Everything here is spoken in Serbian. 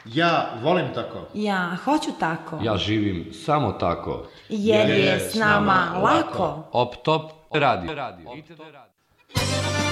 Ja volim tako. Ja hoću tako. Ja živim samo tako. Jer je s nama lako. Op top radio.